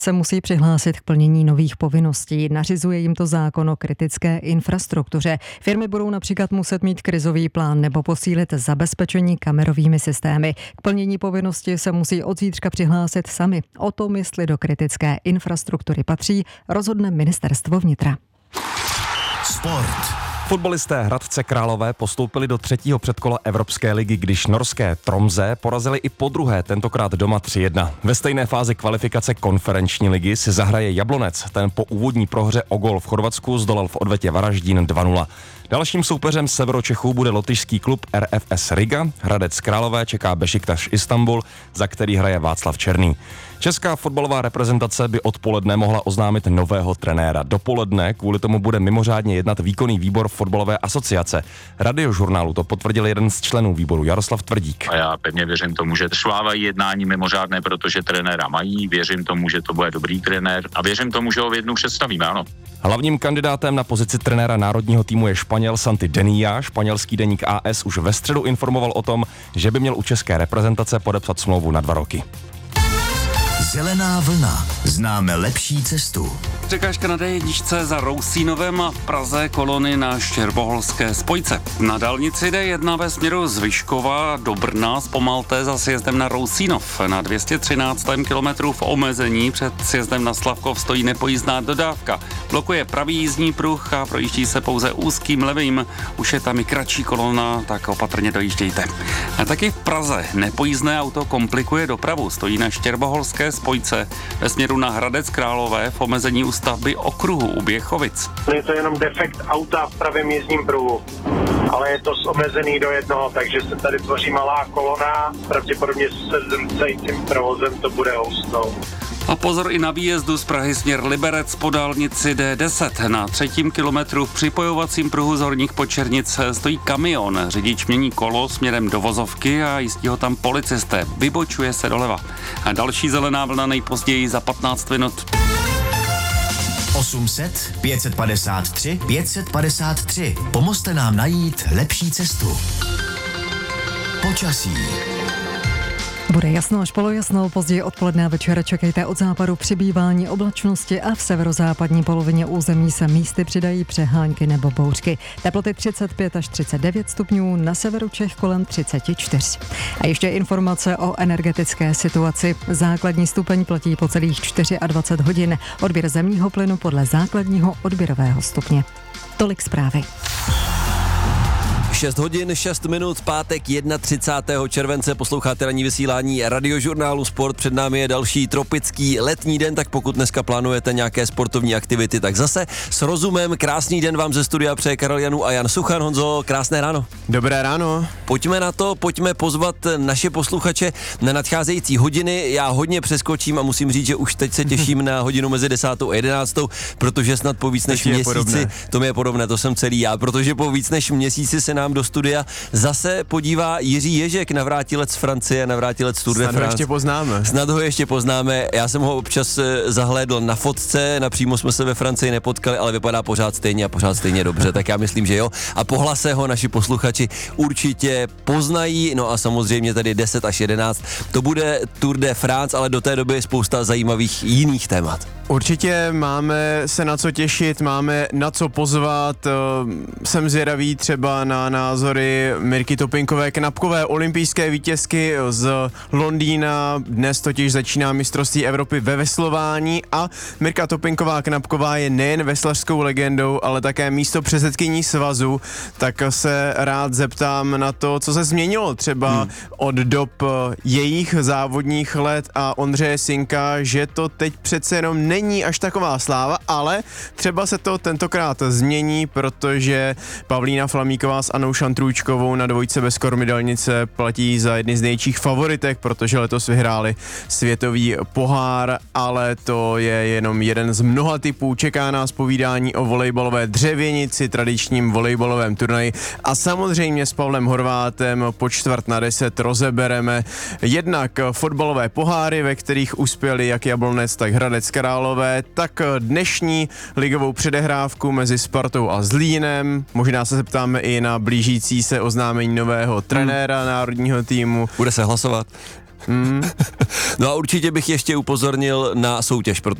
se musí přihlásit k plnění nových povinností. Nařizuje jim to zákon o kritické infrastruktuře. Firmy budou například muset mít krizový plán nebo posílit zabezpečení kamerovými systémy. K plnění povinnosti se musí od zítřka přihlásit sami. O tom, jestli do kritické infrastruktury patří, rozhodne ministerstvo vnitra. Sport. Fotbalisté Hradce Králové postoupili do třetího předkola Evropské ligy, když norské Tromsø porazili i podruhé, tentokrát doma 3-1. Ve stejné fázi kvalifikace konferenční ligy si zahraje Jablonec. Ten po úvodní prohře o gól v Chorvatsku zdolal v odvetě Varaždín 2-0. Dalším soupeřem Severočechů bude lotyšský klub RFS Riga. Hradec Králové čeká Bešiktaš Istanbul, za který hraje Václav Černý. Česká fotbalová reprezentace by odpoledne mohla oznámit nového trenéra. Dopoledne kvůli tomu bude mimořádně jednat výkonný výbor fotbalové asociace. Radiožurnálu to potvrdil jeden z členů výboru Jaroslav Tvrdík. A já pevně věřím tomu, že šlávají jednání mimořádné, protože trenéra mají. Věřím tomu, že to bude dobrý trenér a věřím tomu, že ho v jednu představíme, ano. Hlavním kandidátem na pozici trenéra národního týmu je Španěl Santi Denía. Španělský deník AS už ve středu informoval o tom, že by měl u české reprezentace podepsat smlouvu na 2 roky. Zelená vlna. Známe lepší cestu. Překážka na D1 za Rousínovem a v Praze kolony na Štěrboholské spojce. Na dálnici D1 ve směru z Vyškova do Brna zpomalte za sjezdem na Rousínov. Na 213. kilometru v omezení před sjezdem na Slavkov stojí nepojízdná dodávka. Blokuje pravý jízdní pruh a projíždí se pouze úzkým levým. Už je tam i kratší kolona, tak opatrně dojíždějte. A taky v Praze nepojízdné auto komplikuje dopravu. Stojí na Štěrboholské spojce ve směru na Hradec Králové v omezení u stavby okruhu u Běchovic. Je to jenom defekt auta v pravém jízdním pruhu, ale je to omezený do jednoho, takže se tady tvoří malá kolona, pravděpodobně se zrůcajícím provozem to bude houstnout. A pozor i na výjezdu z Prahy směr Liberec po dálnici D10. Na 3. kilometru v připojovacím pruhu z Horních Počernic stojí kamion. Řidič mění kolo směrem do vozovky a jistí ho tam policisté. Vybočuje se doleva. A další zelená vlna nejpozději za 15 minut. 800 553 553. Pomozte nám najít lepší cestu. Počasí. Bude jasno až polojasno, později odpoledne a večera čekejte od západu přibývání oblačnosti a v severozápadní polovině území se místy přidají přehánky nebo bouřky. Teploty 35 až 39 stupňů, na severu Čech kolem 34. A ještě informace o energetické situaci. Základní stupeň platí po celých 24 hodin. Odběr zemního plynu podle základního odběrového stupně. Tolik zprávy. 6 hodin, 6 minut, pátek 31. července, posloucháte ranní vysílání Radiožurnálu Sport, před námi je další tropický letní den, tak pokud dneska plánujete nějaké sportovní aktivity, tak zase s rozumem. Krásný den vám ze studia přeje Karel Janů a Jan Suchan. Honzo, krásné ráno. Dobré ráno. Pojďme na to, pojďme pozvat naše posluchače na nadcházející hodiny. Já hodně přeskočím a musím říct, že už teď se těším na hodinu mezi 10. a 11, protože snad po víc než měsíci, to mi je podobné, to jsem celý já, protože po víc než měsíci se nám do studia zase podívá Jiří Ježek, navrátilec z Francie, navrátilec Tour de France. Snad ho ještě poznáme. Snad ho ještě poznáme. Já jsem ho občas zahlédl na fotce, napřímo jsme se ve Francii nepotkali, ale vypadá pořád stejně dobře, tak já myslím, že jo. A po hlase ho naši posluchači určitě poznají, no a samozřejmě tady 10 až 11. To bude Tour de France, ale do té doby je spousta zajímavých jiných témat. Určitě máme se na co těšit, máme na co pozvat. Jsem zvědavý třeba na názory Mirky Topinkové-Knapkové, olympijské vítězky z Londýna. Dnes totiž začíná mistrovství Evropy ve veslování a Mirka Topinková-Knapková je nejen veslařskou legendou, ale také místopředsedkyní svazu, tak se rád zeptám na to, co se změnilo třeba od dob jejich závodních let a Ondřeje Sinka, že to teď přece jenom není až taková sláva, ale třeba se to tentokrát změní, protože Pavlína Flamíková s Anou Šantrůčkovou na dvojce bez kormidelnice platí za jedny z největších favoritek, protože letos vyhráli světový pohár, ale to je jenom jeden z mnoha typů. Čeká nás povídání o volejbalové dřevěnici, tradičním volejbalovém turnaji a samozřejmě s Pavlem Horvátem po 9:45 rozebereme jednak fotbalové poháry, ve kterých uspěli jak Jablonec, tak Hradec Králové, tak dnešní ligovou předehrávku mezi Spartou a Zlínem. Možná se zeptáme i na blížící se oznámení nového trenéra národního týmu. Bude se hlasovat? No a určitě bych ještě upozornil na soutěž,